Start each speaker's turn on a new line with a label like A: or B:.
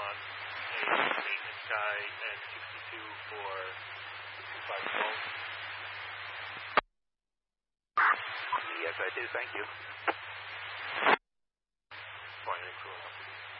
A: want a maintenance guy and 62 for 5 volts?
B: Yes, I do. Thank you.
A: Flying crew.